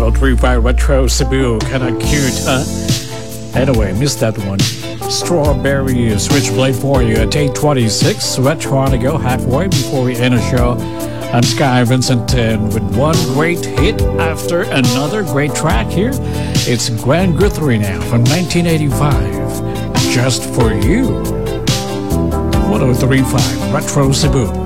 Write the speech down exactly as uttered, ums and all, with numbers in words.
one oh three point five Retro Cebu. Kinda cute, huh? Anyway, missed that one. Strawberry Switchblade for you at eight twenty-six. Retro to go halfway before we end the show. I'm Sky Vincent, and with one great hit after another great track here, it's Gwen Guthrie now from nineteen eighty-five. Just for You. one oh three point five Retro Cebu.